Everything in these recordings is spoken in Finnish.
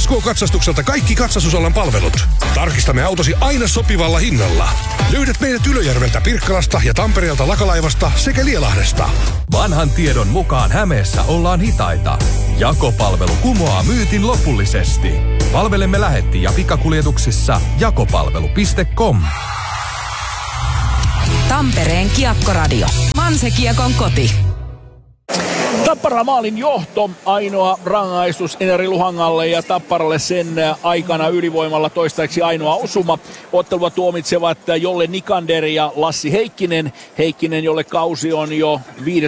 SK-katsastukselta kaikki katsastusalan palvelut. Tarkistamme autosi aina sopivalla hinnalla. Löydät meidät Ylöjärveltä, Pirkkalasta ja Tampereelta Lakalaivasta sekä Lielahdesta. Vanhan tiedon mukaan Hämeessä ollaan hitaita. Jakopalvelu kumoaa myytin lopullisesti. Palvelemme lähetti- ja pikakuljetuksissa jakopalvelu.com. Tampereen Kiekkoradio. Manse-Kiekon koti. Tappara maalin johto, ainoa rangaistus Eneri Luhangalle ja Tapparalle sen aikana ylivoimalla toistaiseksi ainoa osuma. Ottelua tuomitsevat Jolle Nikander ja Lassi Heikkinen. Heikkinen, jolle kausi on jo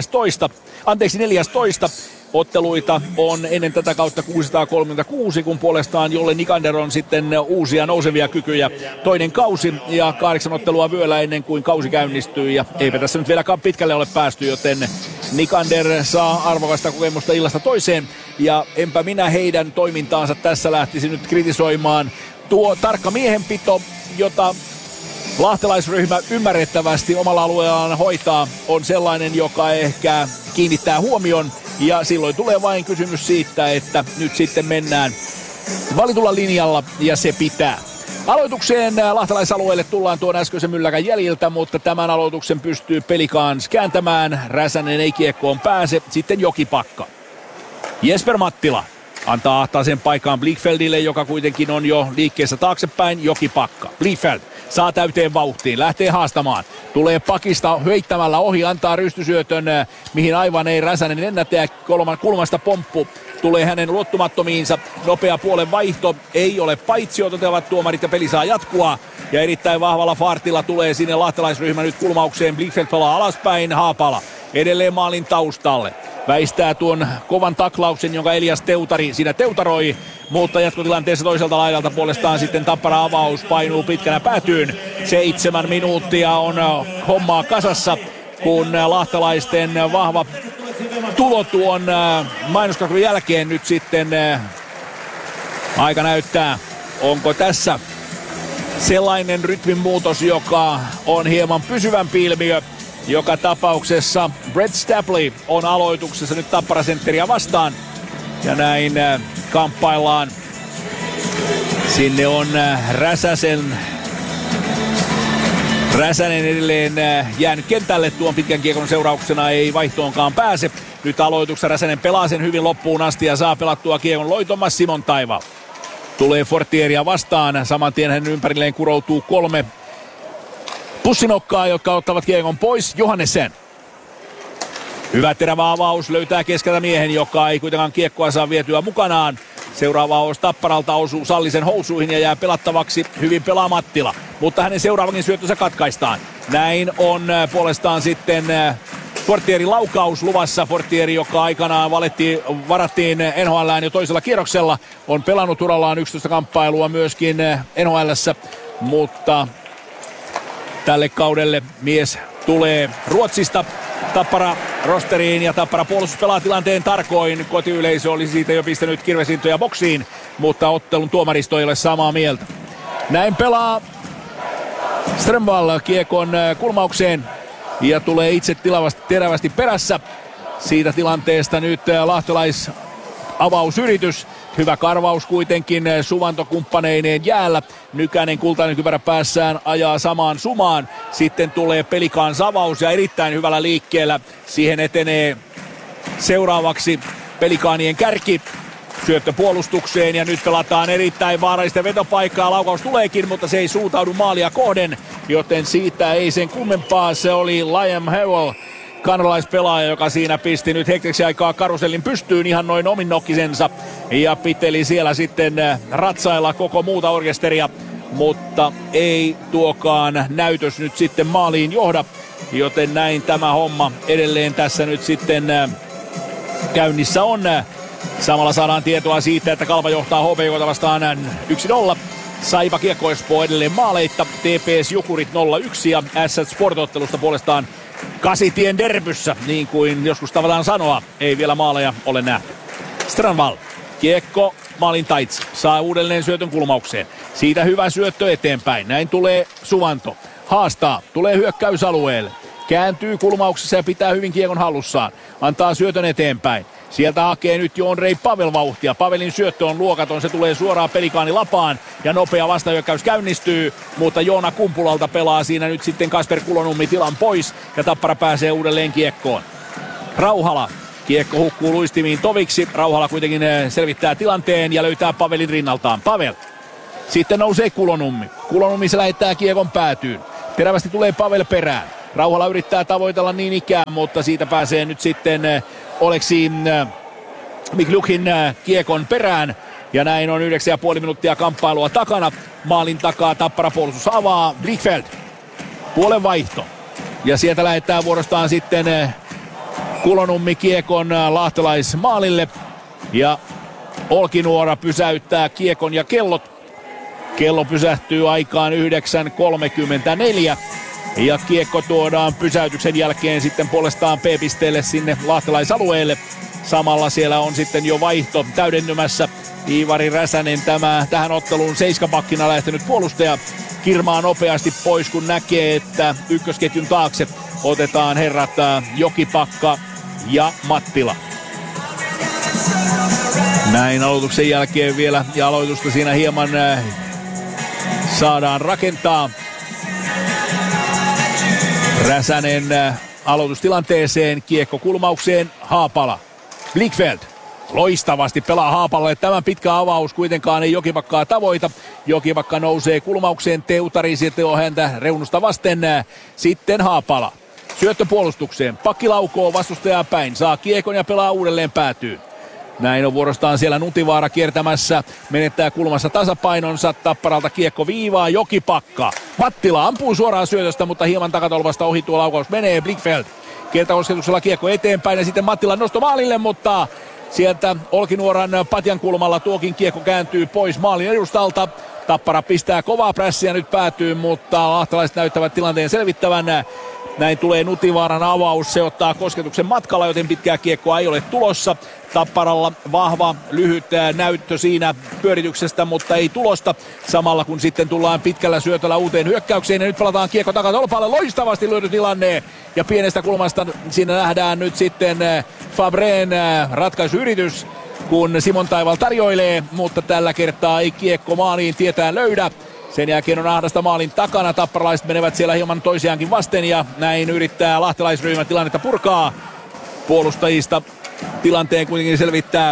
14. Otteluita on ennen tätä kautta 636, kun puolestaan Jolle Nikander on sitten uusia nousevia kykyjä. Toinen kausi ja 8 ottelua vyöllä ennen kuin kausi käynnistyy. Ja eipä tässä nyt vieläkään pitkälle ole päästy, joten Nikander saa arvokasta kokemusta illasta toiseen. Ja enpä minä heidän toimintaansa tässä lähtisi nyt kritisoimaan. Tuo tarkka miehenpito, jota lahtelaisryhmä ymmärrettävästi omalla alueellaan hoitaa, on sellainen, joka ehkä kiinnittää huomion. Ja silloin tulee vain kysymys siitä, että nyt sitten mennään valitulla linjalla ja se pitää. Aloitukseen lahtelaisalueelle tullaan tuon äskeisen mylläkän jäljiltä, mutta tämän aloituksen pystyy Pelikans kääntämään. Räsänen ei kiekkoon pääse, sitten Jokipakka. Jesper Mattila antaa ahtaaseen paikkaan Blickfeldille, joka kuitenkin on jo liikkeessä taaksepäin. Jokipakka. Blickfeld saa täyteen vauhtiin, lähtee haastamaan. Tulee pakista heittämällä ohi, antaa rystysyötön, mihin aivan ei Räsänen ennätä. Kulmasta pomppu tulee hänen luottumattomiinsa. Nopea puolen vaihto, ei ole paitsio, toteavat tuomarit ja peli saa jatkua. Ja erittäin vahvalla fartilla tulee sinne lahtelaisryhmä nyt kulmaukseen. Blickfeld pelaa alaspäin, Haapala edelleen maalin taustalle. Väistää tuon kovan taklauksen, jonka Elias Teutari siinä teutaroi, mutta jatkotilanteessa toiselta laidalta puolestaan sitten Tappara avaus painuu pitkänä päätyyn. 7 minuuttia on hommaa kasassa, kun lahtelaisten vahva tulo tuon mainoskakun jälkeen nyt sitten aika näyttää, onko tässä sellainen rytmin muutos, joka on hieman pysyvämpi ilmiö. Joka tapauksessa Brett Stapley on aloituksessa nyt Tappara Centeria vastaan. Ja näin kamppaillaan. Sinne on Räsänen edelleen jäänyt kentälle tuon pitkän kiekon seurauksena. Ei vaihtoonkaan pääse. Nyt aloituksessa Räsänen pelaa sen hyvin loppuun asti ja saa pelattua kiekon loitomas Simon Taival. Tulee Fortieria vastaan. Saman tien hänen ympärilleen kuroutuu 3 pussinokkaa, jotka ottavat kiekon pois. Johannesen. Hyvä terävä avaus, löytää keskeltä miehen, joka ei kuitenkaan kiekkoa saa vietyä mukanaan. Seuraava avaus Tapparalta osuu Sallisen housuihin ja jää pelattavaksi. Hyvin pelaa Mattila, mutta hänen seuraavakin syöttönsä katkaistaan. Näin on puolestaan sitten Fortierin laukaus luvassa. Fortieri, joka aikanaan varattiin NHL:ään jo toisella kierroksella, on pelannut urallaan 11 kamppailua myöskin NHL:ssä, mutta tälle kaudelle mies tulee Ruotsista Tappara rosteriin ja Tappara puolustus pelaa tilanteen tarkoin. Kotiyleisö oli siitä jo pistänyt kirvesintoja boksiin, mutta ottelun tuomaristo ei ole samaa mieltä. Näin pelaa Strömvall kiekon kulmaukseen ja tulee itse terävästi perässä. Siitä tilanteesta nyt lahtelaisavausyritys. Hyvä karvaus kuitenkin Suvanto-kumppaneineen jäällä. Nykänen kultainen kypärä päässään ajaa samaan sumaan. Sitten tulee Pelikans avaus ja erittäin hyvällä liikkeellä. Siihen etenee seuraavaksi Pelikaanien kärki. Syöttö puolustukseen ja nyt pelataan erittäin vaarallista vetopaikkaa. Laukaus tuleekin, mutta se ei suuntaudu maalia kohden. Joten siitä ei sen kummempaa. Se oli Liam Howell, kanadalaispelaaja, joka siinä pisti nyt hetkeksi aikaa karusellin pystyyn ihan noin ominnokkisensa ja piteli siellä sitten ratsailla koko muuta orkesteria, mutta ei tuokaan näytös nyt sitten maaliin johda, joten näin tämä homma edelleen tässä nyt sitten käynnissä on. Samalla saadaan tietoa siitä, että Kalpa johtaa HPK:ta vastaan 1-0. Saipa Kiekko Espoo edelleen maaleitta, TPS Jukurit 0-1 ja Ässät Sport-ottelusta puolestaan Kasitien derbyssä, niin kuin joskus tavataan sanoa, ei vielä maaleja ole nähty. Strandvall, kiekko maalin taitse, saa uudelleen syötön kulmaukseen. Siitä hyvä syöttö eteenpäin, näin tulee Suvanto. Haastaa, tulee hyökkäysalueelle. Kääntyy kulmauksessa ja pitää hyvin kiekon hallussaan. Antaa syötön eteenpäin. Sieltä hakee nyt jo Ondrej Pavel vauhtia. Pavelin syöttö on luokaton, se tulee suoraan Pelikaani lapaan ja nopea vastahyökkäys käynnistyy, mutta Joona Kumpulalta pelaa siinä nyt sitten Kasper Kulonummi tilan pois ja Tappara pääsee uudelleen kiekkoon. Rauhala. Kiekko hukkuu luistimiin toviksi. Rauhala kuitenkin selvittää tilanteen ja löytää Pavelin rinnaltaan. Pavel. Sitten nousee Kulonummi. Kulonummi se lähettää kiekon päätyyn. Terävästi tulee Pavel perään. Rauhala yrittää tavoitella niin ikään, mutta siitä pääsee nyt sitten Oleksi Miklukin kiekon perään. Ja näin on 9,5 minuuttia kamppailua takana. Maalin takaa Tappara puolustus avaa. Blichfeld. Puolen vaihto. Ja sieltä lähettää vuorostaan sitten Kulonummi kiekon lahtelaismaalille. Ja Olkinuora pysäyttää kiekon ja kello pysähtyy aikaan 9.34. Ja kiekko tuodaan pysäytyksen jälkeen sitten puolestaan P-pisteelle sinne lahtelaisalueelle. Samalla siellä on sitten jo vaihto täydennymässä. Iivari Räsänen tähän otteluun seiskapakkina lähtenyt puolustaja kirmaa nopeasti pois, kun näkee, että ykkösketjun taakse otetaan herrat Jokipakka ja Mattila. Näin aloituksen jälkeen vielä ja aloitusta siinä hieman saadaan rakentaa. Räsänen aloitustilanteeseen, kiekko kulmaukseen, Haapala. Blichfeld loistavasti pelaa Haapalalle. Tämän pitkä avaus kuitenkaan ei Jokipakkaa tavoita. Jokipakka nousee kulmaukseen, Teutari sitten on häntä reunusta vasten. Sitten Haapala. Syöttö puolustukseen, pakki laukoo vastustajaa päin, saa kiekon ja pelaa uudelleen päätyyn. Näin on vuorostaan siellä Nutivaara kiertämässä, menettää kulmassa tasapainonsa, Tapparalta kiekko viivaa, Jokipakka. Mattila ampuu suoraan syötöstä, mutta hieman takatolvasta ohi tuo laukaus menee, Blichfeld. Kertakosketuksella kiekko eteenpäin ja sitten Mattilan nosto maalille, mutta sieltä Olkinuoran patjan kulmalla tuokin kiekko kääntyy pois maalin edustalta. Tappara pistää kovaa prässiä nyt päätyyn, mutta lahtelaiset näyttävät tilanteen selvittävän. Näin tulee Nutivaaran avaus, se ottaa kosketuksen matkalla, joten pitkää kiekkoa ei ole tulossa. Tapparalla vahva, lyhyt näyttö siinä pyörityksestä, mutta ei tulosta. Samalla kun sitten tullaan pitkällä syötöllä uuteen hyökkäykseen ja nyt pelataan kiekko takatolpalle, loistavasti lyöty tilanne. Ja pienestä kulmasta siinä nähdään nyt sitten Fabreen ratkaisuyritys, kun Simon Taival tarjoilee, mutta tällä kertaa ei kiekko maaliin tietään löydä. Sen jälkeen on ahdasta maalin takana. Tapparalaiset menevät siellä hieman toisiaankin vasten ja näin yrittää lahtelaisryhmä tilannetta purkaa. Puolustajista tilanteen kuitenkin selvittää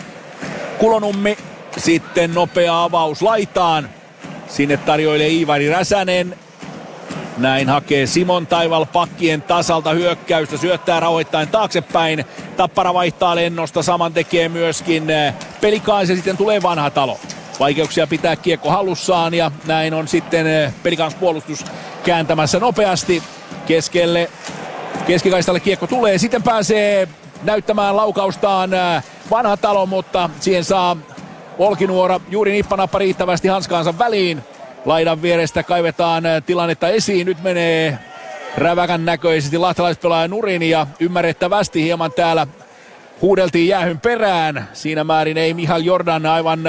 Kulonummi. Sitten nopea avaus laitaan. Sinne tarjoilee Iivari Räsänen. Näin hakee Simon Taival pakkien tasalta hyökkäystä. Syöttää rauhoittain taaksepäin. Tappara vaihtaa lennosta. Saman tekee myöskin Pelikaansi. Sitten tulee Vanhatalo. Vaikeuksia pitää kiekko hallussaan ja näin on sitten Pelikans puolustus kääntämässä nopeasti keskelle. Keskikaistalle kiekko tulee, sitten pääsee näyttämään laukaustaan Vanhatalo, mutta siihen saa Olkinuora juuri nippanappa riittävästi hanskaansa väliin. Laidan vierestä kaivetaan tilannetta esiin, nyt menee räväkän näköisesti lahtelaispelaaja nurin ja ymmärrettävästi hieman täällä huudeltiin jäähyn perään. Siinä määrin ei Mihail Jordan aivan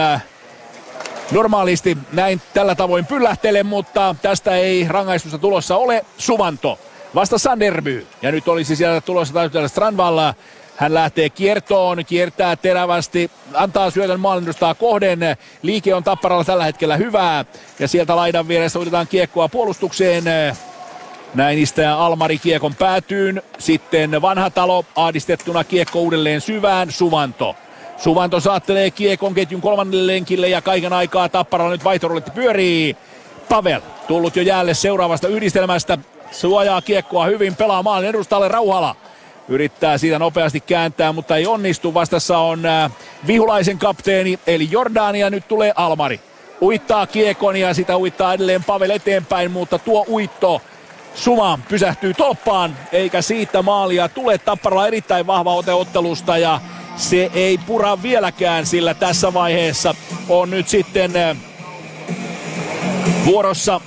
normaalisti näin tällä tavoin pyllähtele, mutta tästä ei rangaistusta tulossa ole. Suvanto vasta Sanderby. Ja nyt olisi sieltä tulossa täytyy Strandvalla. Hän lähtee kiertoon, kiertää terävästi, antaa syötön maalinedustaa kohden. Liike on Tapparalla tällä hetkellä hyvää. Ja sieltä laidan vieressä otetaan kiekkoa puolustukseen. Näin istää Almari kiekon päätyyn. Sitten Vanhatalo ahdistettuna kiekko uudelleen syvään. Suvanto saattelee kiekon ketjun kolmannelle lenkille ja kaiken aikaa Tapparalla nyt vaihtoruletti pyörii. Pavel tullut jo jäälle seuraavasta yhdistelmästä. Suojaa kiekkoa hyvin, pelaa maalin edustalle. Rauhala yrittää siitä nopeasti kääntää, mutta ei onnistu. Vastassa on Vihulaisen kapteeni eli Jordani ja nyt tulee Almari. Uittaa kiekon ja sitä uittaa edelleen Pavel eteenpäin, mutta tuo uitto Suma pysähtyy tolppaan eikä siitä maalia tule. Tapparalla erittäin vahva ote ottelusta ja se ei pura vieläkään, sillä tässä vaiheessa on nyt sitten vuorossa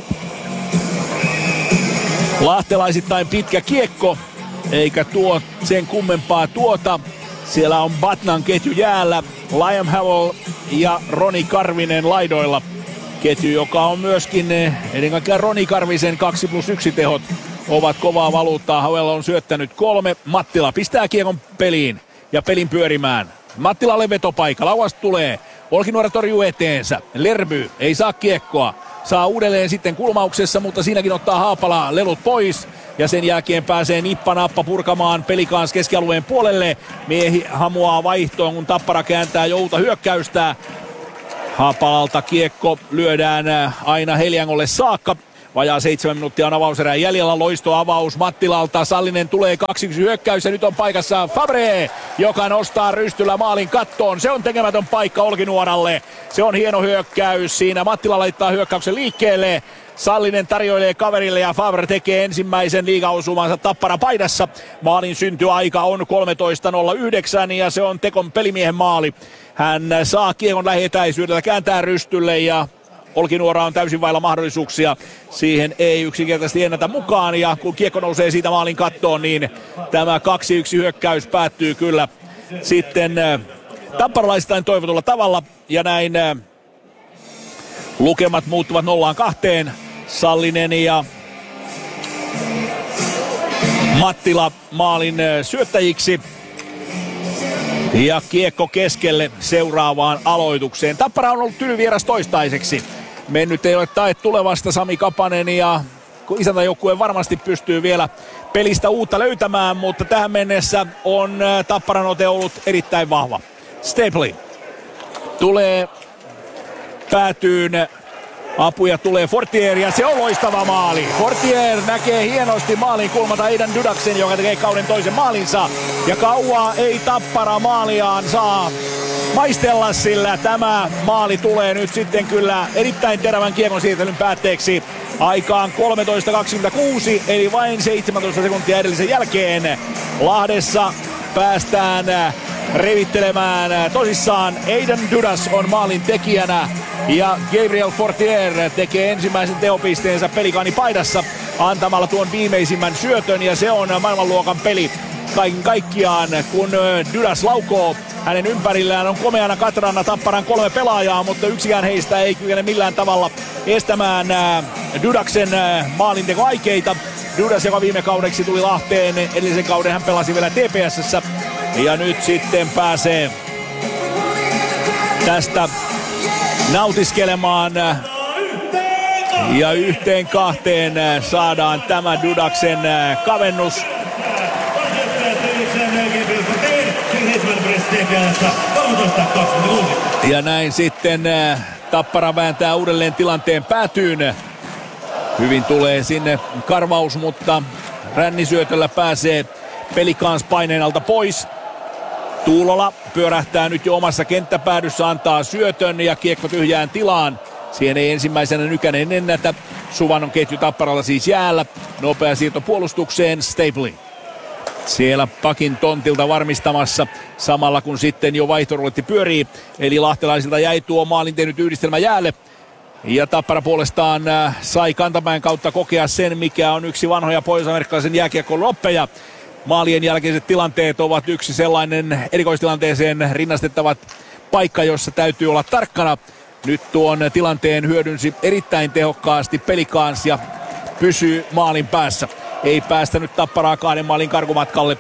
lahtelaisittain pitkä kiekko, eikä tuo sen kummempaa tuota. Siellä on Batnan ketju jäällä, Liam Howell ja Roni Karvinen laidoilla. Ketju, joka on myöskin ennen kaikkea Roni Karvisen 2+1 tehot ovat kovaa valuuttaa. Howell on syöttänyt 3. Mattila pistää kiekon peliin. ja pelin pyörimään. Mattilalle vetopaikka, lauasta tulee. Olkinuora torjuu eteensä. Lerby ei saa kiekkoa. Saa uudelleen sitten kulmauksessa, mutta siinäkin ottaa Haapala lelut pois. Ja sen jälkeen pääsee nippanappa purkamaan Pelikans keskialueen puolelle. Miehi hamuaa vaihtoon, kun Tappara kääntää jouta hyökkäystä. Haapalalta kiekko lyödään aina Heliangolle saakka. Vajaa 7 minuuttia on avauserän jäljellä. Loistoavaus Mattilalta. Sallinen tulee 2-1 hyökkäys ja nyt on paikassa Fabre, joka nostaa rystyllä maalin kattoon. Se on tekemätön paikka Olkinuoralle. Se on hieno hyökkäys. Siinä Mattila laittaa hyökkäyksen liikkeelle. Sallinen tarjoilee kaverille ja Fabre tekee ensimmäisen liigaosumansa Tappara paidassa. Maalin syntyaika on 13.09 ja se on Tekon pelimiehen maali. Hän saa kiekon lähietäisyydeltä, kääntää rystylle ja Olkinuora on täysin vailla mahdollisuuksia. Siihen ei yksinkertaisesti ennätä mukaan ja kun kiekko nousee siitä maalin kattoon, niin tämä 2-1 hyökkäys päättyy kyllä sitten tapparalaistain toivotulla tavalla. Ja näin lukemat muuttuvat 0-2. Sallinen ja Mattila maalin syöttäjiksi. Ja kiekko keskelle seuraavaan aloitukseen. Tappara on ollut tylyvieras toistaiseksi. Mennyt ei ole tae tulevasta Sami Kapanen ja isäntäjoukkue varmasti pystyy vielä pelistä uutta löytämään, mutta tähän mennessä on Tapparan ote ollut erittäin vahva. Stapley tulee päätyyn. Apuja tulee Fortier ja se on loistava maali. Fortier näkee hienosti maalin kulmata Aidan Dudaksen, joka tekee kauden toisen maalinsa. Ja kauaa ei Tappara maaliaan saa maistella, sillä tämä maali tulee nyt sitten kyllä erittäin terävän kiekon siirtelyn päätteeksi. Aikaan 13.26 eli vain 17 sekuntia edellisen jälkeen. Lahdessa päästään revittelemään tosissaan. Aidan Dudas on maalin tekijänä ja Gabriel Fortier tekee ensimmäisen teopisteensä Pelikaanipaidassa antamalla tuon viimeisimmän syötön ja se on maailmanluokan peli kaiken kaikkiaan, kun Dudas laukoo. Hänen ympärillään on komeana katrana Tapparan 3 pelaajaa, mutta yksikään heistä ei kykene millään tavalla estämään Dudaksen maalintekoaikeita. Dudas, joka viime kaudeksi tuli Lahteen, edellisen kauden hän pelasi vielä TPS:ssä ja nyt sitten pääsee tästä nautiskelemaan ja 1-2 saadaan tämä Dudaksen kavennus. Ja näin sitten Tappara vääntää uudelleen tilanteen päätyyn. Hyvin tulee sinne karvaus, mutta rännisyötöllä pääsee Pelikans paineen alta pois. Tuulola pyörähtää nyt jo omassa kenttäpäädyssä, antaa syötön ja kiekko tyhjään tilaan. Siihen ei ensimmäisenä Nykänen ennätä. Suvannon ketju Tapparalla siis jäällä. Nopea siirto puolustukseen, Stapley. Siellä pakin tontilta varmistamassa samalla kun sitten jo vaihtoruletti pyörii. Eli lahtelaisilta jäi tuo maalin tehnyt yhdistelmä jäälle. Ja Tappara puolestaan sai kantamäen kautta kokea sen, mikä on yksi vanhoja pohjois-amerikkalaisen jääkiekkoilun oppeja. Maalien jälkeiset tilanteet ovat yksi sellainen erikoistilanteeseen rinnastettavat paikka, jossa täytyy olla tarkkana. Nyt tuon tilanteen hyödynsi erittäin tehokkaasti Pelikans ja pysyy maalin päässä. Ei päästänyt Tapparaa 2 maalin karkumatkalle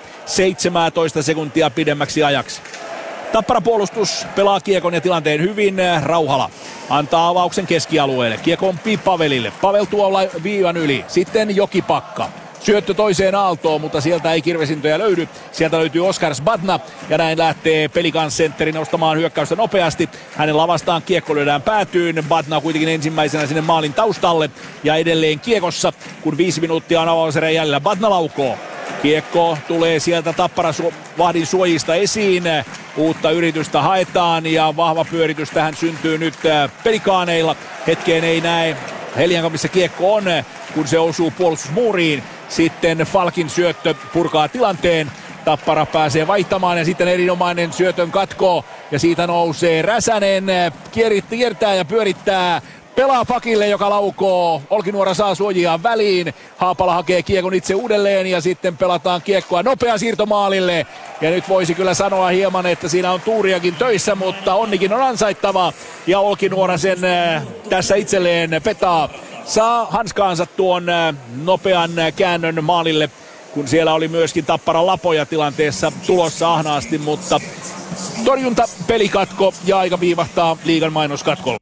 17 sekuntia pidemmäksi ajaksi. Tappara puolustus pelaa kiekon ja tilanteen hyvin. Rauhala antaa avauksen keskialueelle. Kiekko on Pavelille. Pavel tuo viivan yli. Sitten Jokipakka. Syöttö toiseen aaltoon, mutta sieltä ei kirvesintoja löydy. Sieltä löytyy Oskar Zbatna ja näin lähtee Pelikans sentteri nostamaan hyökkäystä nopeasti. Hänen lavastaan kiekko lyödään päätyyn. Zbatna kuitenkin ensimmäisenä sinne maalin taustalle ja edelleen kiekossa, kun 5 minuuttia on avauserän jäljellä. Zbatna laukoo. Kiekko tulee sieltä Tappara vahdin suojista esiin. Uutta yritystä haetaan ja vahva pyöritys tähän syntyy nyt Pelikaaneilla. Hetkeen ei näe Helianka, missä kiekko on, kun se osuu puolustusmuuriin. Sitten Falkin syöttö purkaa tilanteen. Tappara pääsee vaihtamaan ja sitten erinomainen syötön katko. Ja siitä nousee Räsänen, kiertää ja pyörittää. Pelaa pakille, joka laukoo. Olkinuora saa suojiaan väliin. Haapala hakee kiekon itse uudelleen ja sitten pelataan kiekkoa nopea siirto maalille. Ja nyt voisi kyllä sanoa hieman, että siinä on tuuriakin töissä, mutta onnikin on ansaittava. Ja Olkinuora sen tässä itselleen petaa. Saa hanskaansa tuon nopean käännön maalille kun siellä oli myöskin Tappara Lapoja tilanteessa tulossa ahnaasti, mutta torjunta, pelikatko ja aika viivahtaa liigan mainoskatkolla.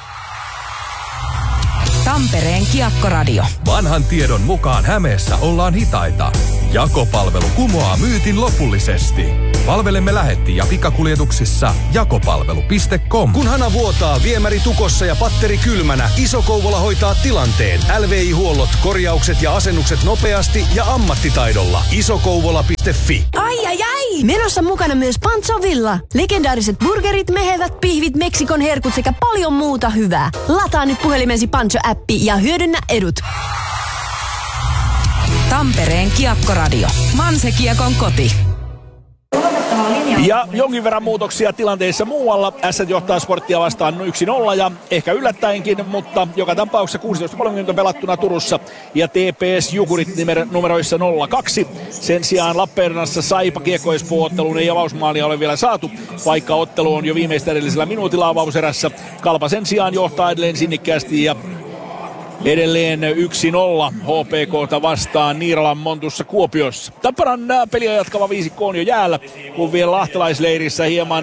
Tampereen Kiekkoradio. Vanhan tiedon mukaan Hämeessä ollaan hitaita. Jakopalvelu kumoaa myytin lopullisesti. Palvelemme lähetti- ja pikakuljetuksissa jakopalvelu.com. Kun hana vuotaa viemäri tukossa ja patteri kylmänä, Iso Kouvola hoitaa tilanteen. LVI-huollot, korjaukset ja asennukset nopeasti ja ammattitaidolla. isokouvola.fi. Ai ai ai! Menossa mukana myös Pancho Villa. Legendaariset burgerit, mehevät pihvit, Meksikon herkut sekä paljon muuta hyvää. Lataa nyt puhelimesi Pancho-appi ja hyödynnä edut. Tampereen Kiekkoradio. Manse-Kiekon koti. Ja jonkin verran muutoksia tilanteissa muualla. S johtaa Sporttia vastaan 1-0 ja ehkä yllättäenkin, mutta joka tapauksessa 16.30 pelattuna Turussa ja TPS Jukurit numeroissa 0-2. Sen sijaan Lappeenrannassa Saipa Kiekko Espoo-otteluun ei avausmaalia ole vielä saatu, vaikka ottelu on jo viimeistä edellisellä minuutilla avauserässä. Kalpa sen sijaan johtaa edelleen sinnikkäästi ja edelleen 1-0 HPK:ta vastaan Niiralan Montussa Kuopiossa. Tapparan peliä jatkava viisikko on jo jäällä, kun vielä lahtelaisleirissä hieman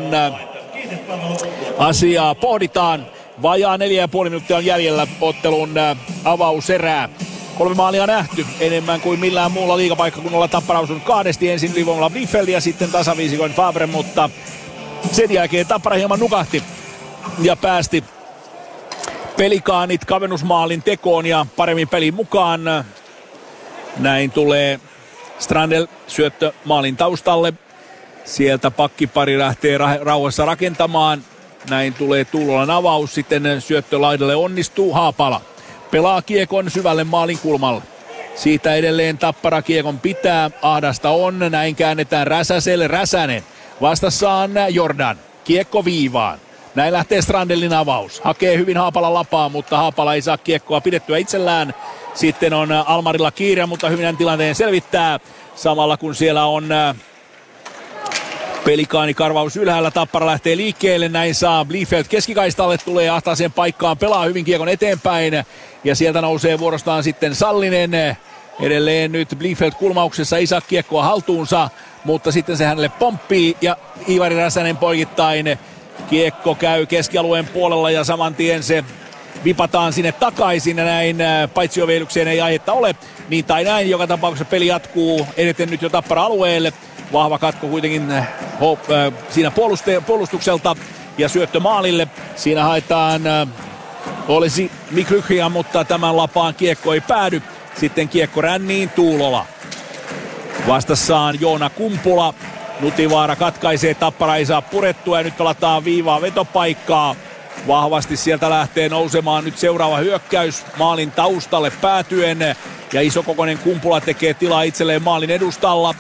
asiaa pohditaan. Vajaa 4,5 minuuttia on jäljellä ottelun avauserää. 3 maalia nähty, enemmän kuin millään muulla liigapaikkakunnalla. Tappara osunut kahdesti, ensin Livonla Biffeld ja sitten tasaviisikoin Fabre, mutta sen jälkeen Tappara hieman nukahti ja päästi Pelikaanit kavennusmaalin tekoon ja paremmin pelin mukaan. Näin tulee Strandel syöttö maalin taustalle. Sieltä pakkipari lähtee rauhassa rakentamaan. Näin tulee Tuulolan avaus. Sitten syöttö laidalle onnistuu. Haapala pelaa kiekon syvälle maalin kulmalle. Siitä edelleen Tappara kiekon pitää. Ahdasta on. Näin käännetään Räsäselle. Räsänen vastassaan Jordan. Kiekko viivaan. Näin lähtee Strandelin avaus. Hakee hyvin Haapala lapaa, mutta Haapala ei saa kiekkoa pidettyä itsellään. Sitten on Almarilla kiire, mutta hyvin tilanteen selvittää. Samalla kun siellä on Pelikaani karvaus ylhäällä, Tappara lähtee liikkeelle. Näin saa Bliefeld keskikaistalle, tulee ahtaaseen paikkaan, pelaa hyvin kiekon eteenpäin. Ja sieltä nousee vuorostaan sitten Sallinen. Edelleen nyt Bliefeld kulmauksessa, ei saa kiekkoa haltuunsa, mutta sitten se hänelle pomppii ja Iivari Räsänen poikittain. Kiekko käy keskialueen puolella ja saman tien se vipataan sinne takaisin ja näin paitsiovielykseen ei aihetta ole. Niin tai näin, joka tapauksessa peli jatkuu edeten nyt jo Tappara alueelle. Vahva katko kuitenkin siinä puolustukselta ja syöttö maalille. Siinä haetaan olisi Mikryhia, mutta tämän lapaan kiekko ei päädy. Sitten kiekko ränniin Tuulola. Vastassaan Joona Kumpula. Nutivaara katkaisee, Tappara ei saa purettua ja nyt pelataan viivaa vetopaikkaa. Vahvasti sieltä lähtee nousemaan nyt seuraava hyökkäys maalin taustalle päätyen. Ja isokokoinen Kumpula tekee tilaa itselleen maalin edustalla.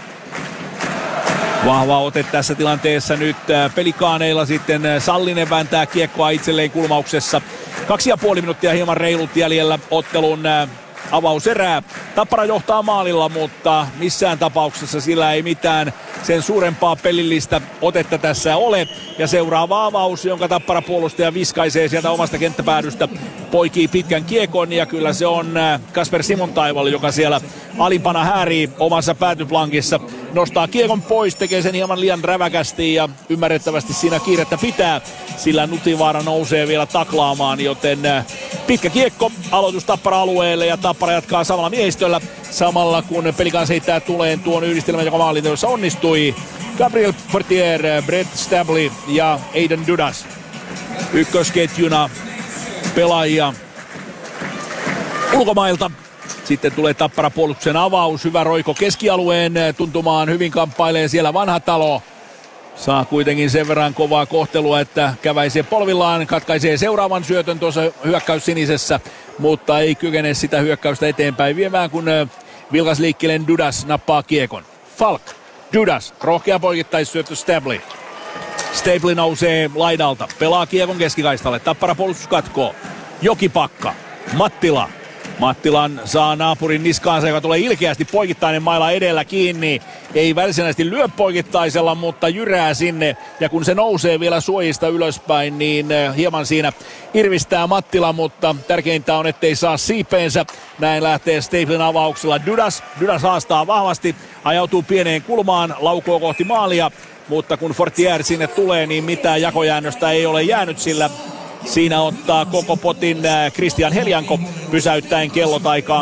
Vahva ote tässä tilanteessa nyt Pelikaaneilla, sitten Sallinen vääntää kiekkoa itselleen kulmauksessa. 2,5 minuuttia hieman reilut jäljellä ottelun avauserää. Tappara johtaa maalilla, mutta missään tapauksessa sillä ei mitään sen suurempaa pelillistä otetta tässä ole. Ja seuraava avaus, jonka Tappara puolustaja viskaisee sieltä omasta kenttäpäädystä, poikii pitkän kiekon ja kyllä se on Kasper Simontaival, joka siellä alimpana häärii omassa päätyplankissa. Nostaa kiekon pois, tekee sen hieman liian räväkästi ja ymmärrettävästi siinä kiirettä pitää, sillä Nutivaara nousee vielä taklaamaan, joten pitkä kiekko, aloitus Tappara-alueelle ja Tappara jatkaa samalla miehistöllä. Samalla kun Pelikans heittää tuleen tuon yhdistelmän, joka maalinteossa onnistui. Gabriel Fortier, Brett Stabley ja Aiden Dudas ykkösketjuna pelaajia ulkomailta. Sitten tulee Tappara puolustuksen avaus, hyvä roiko keskialueen tuntumaan, hyvin kamppailee siellä Vanhatalo. Saa kuitenkin sen verran kovaa kohtelua, että käväisee polvillaan, katkaisee seuraavan syötön tuossa hyökkäys sinisessä, mutta ei kykene sitä hyökkäystä eteenpäin viemään, kun vilkas liikkeelle Dudas nappaa kiekon. Falk, Dudas, rohkea poikittaisyöttö Stabley. Stabley nousee laidalta, pelaa kiekon keskikaistalle, Tappara puolustus katkoo. Jokipakka, Mattila, Mattilan saa naapurin niskaansa, joka tulee ilkeästi poikittainen maila edellä kiinni. Ei varsinaisesti lyö poikittaisella, mutta jyrää sinne. Ja kun se nousee vielä suojista ylöspäin, niin hieman siinä irvistää Mattila, mutta tärkeintä on, ettei saa siipeensä. Näin lähtee Staplen avauksella Dudas. Dudas haastaa vahvasti, ajautuu pieneen kulmaan, laukoo kohti maalia. Mutta kun Fortier sinne tulee, niin mitään jakojäännöstä ei ole jäänyt, sillä siinä ottaa koko potin Christian Helianko pysäyttäen kellot aikaan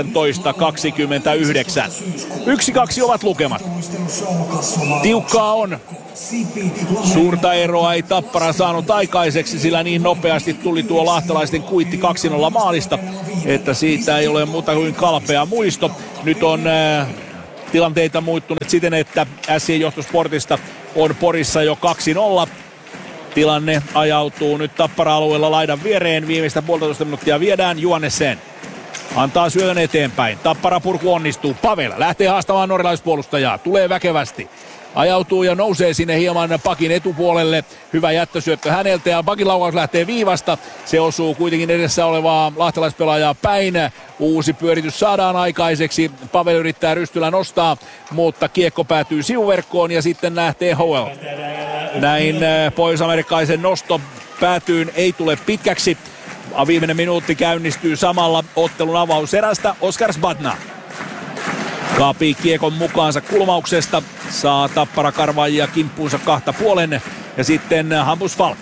18.29. 1-2 ovat lukemat. Tiukkaa on. Suurta eroa ei Tappara saanut aikaiseksi, sillä niin nopeasti tuli tuo lahtelaisten kuitti 2-0 maalista, että siitä ei ole muuta kuin kalpea muisto. Nyt on tilanteita muuttunut siten, että SJ:n johtosportista on Porissa jo 2-0. Tilanne ajautuu nyt Tappara-alueella laidan viereen. Viimeistä 1,5 minuuttia viedään Juannesen. Antaa syötön eteenpäin. Tappara purku onnistuu. Pavel lähtee haastamaan norjalaispuolustajaa. Tulee väkevästi. Ajautuu ja nousee sinne hieman pakin etupuolelle. Hyvä jättösyöttö häneltä ja pakin laukaus lähtee viivasta. Se osuu kuitenkin edessä olevaa lahtelaispelaajaa päin. Uusi pyöritys saadaan aikaiseksi. Pavel yrittää rystyllä nostaa, mutta kiekko päätyy sivuverkkoon ja sitten lähtee Howell. Näin pohjois-amerikkalaisen nosto päätyyn ei tule pitkäksi. Viimeinen minuutti käynnistyy samalla ottelun avauserästä. Oskar Zbadna kaapii kiekon mukaansa kulmauksesta. Saa Tappara karvaajia kimppuunsa 2,5 ja sitten Hampus Falk.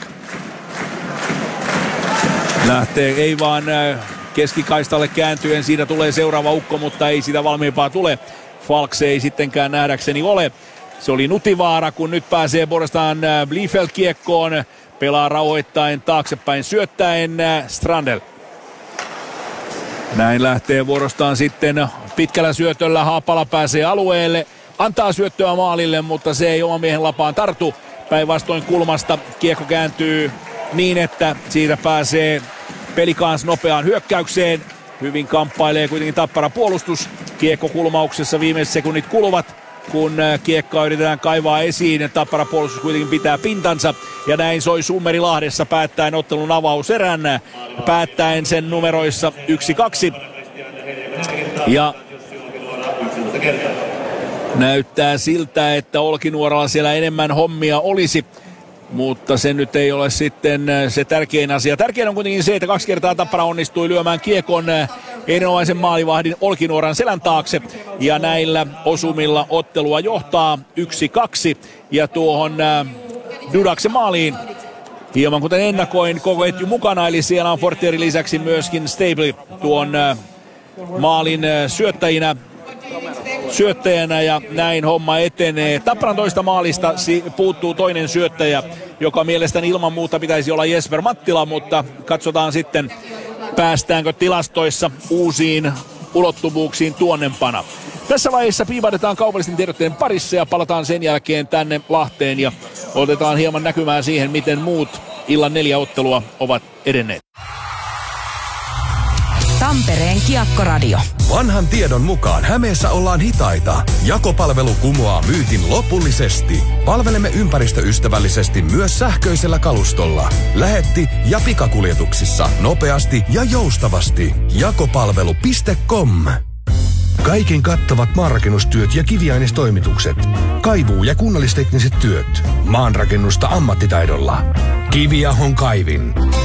Lähtee ei vaan keskikaistalle kääntyen. Siitä tulee seuraava ukko, mutta ei sitä valmiimpaa tule. Falk se ei sittenkään nähdäkseni ole. Se oli Nutivaara, kun nyt pääsee puolestaan Bliefeld kiekkoon. Pelaa rauhoittain taaksepäin syöttäen Strandel. Näin lähtee vuorostaan sitten pitkällä syötöllä. Haapala pääsee alueelle. Antaa syöttöä maalille, mutta se ei oman miehen lapaan tartu. Päinvastoin kulmasta kiekko kääntyy niin, että siitä pääsee Pelikans nopeaan hyökkäykseen. Hyvin kamppailee kuitenkin Tappara puolustus. Kiekko kulmauksessa viimeiset sekunnit kuluvat. Kun kiekkaa yritetään kaivaa esiin, Tappara puolustus kuitenkin pitää pintansa. Ja näin soi Summeri Lahdessa päättäen ottelun avauserän. Päättäen sen numeroissa 1-2. Ja näyttää siltä, että Olkinuoralla siellä enemmän hommia olisi. Mutta se nyt ei ole sitten se tärkein asia. Tärkein on kuitenkin se, että 2 kertaa Tappara onnistui lyömään kiekon erinomaisen maalivahdin Olkinuoran selän taakse. Ja näillä osumilla ottelua johtaa 1-2. Ja tuohon Dudaksen maaliin hieman kuten ennakoin koko etju mukana. Eli siellä on Fortierin lisäksi myöskin Stable tuon maalin syöttäjänä ja näin homma etenee. Tapparan toista maalista puuttuu toinen syöttäjä, joka mielestäni ilman muuta pitäisi olla Jesper Mattila, mutta katsotaan sitten päästäänkö tilastoissa uusiin ulottuvuuksiin tuonnempana. Tässä vaiheessa piipadetaan kaupallisten tiedotteiden parissa ja palataan sen jälkeen tänne Lahteen ja otetaan hieman näkymään siihen, miten muut illan 4 ottelua ovat edenneet. Tampereen Kiekkoradio. Vanhan tiedon mukaan Hämeessä ollaan hitaita. Jakopalvelu kumoaa myytin lopullisesti. Palvelemme ympäristöystävällisesti myös sähköisellä kalustolla. Lähetti- ja pikakuljetuksissa nopeasti ja joustavasti. Jakopalvelu.com. Kaiken kattavat maanrakennustyöt ja kiviainestoimitukset. Kaivuu- ja kunnallistekniset työt. Maanrakennusta ammattitaidolla. Kiviahon kaivin.